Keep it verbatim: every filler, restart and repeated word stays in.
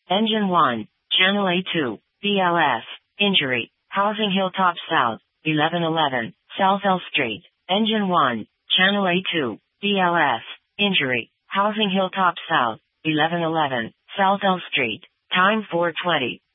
Engine one, Channel A two, B L S, injury, Housing Hilltop South, eleven eleven, South L Street. Engine one, Channel A two, B L S, injury, Housing Hilltop South, eleven eleven, South L Street. Time four twenty.